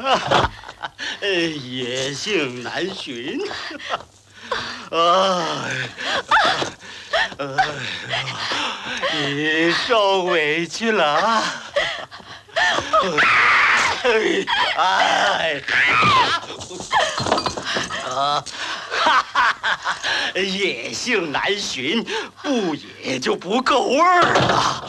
野性难寻。哎，你受委屈了啊！哎，野性难寻，不野就不够味儿了。